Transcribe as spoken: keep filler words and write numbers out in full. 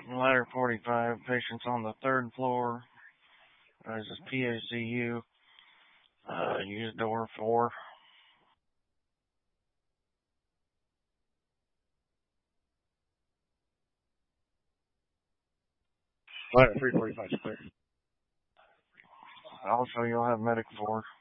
Ladder forty-five, patients on the third floor. Uh, this is P A C U. Uh, use door four. Ladder three forty-five is clear. Also, you'll have medic four.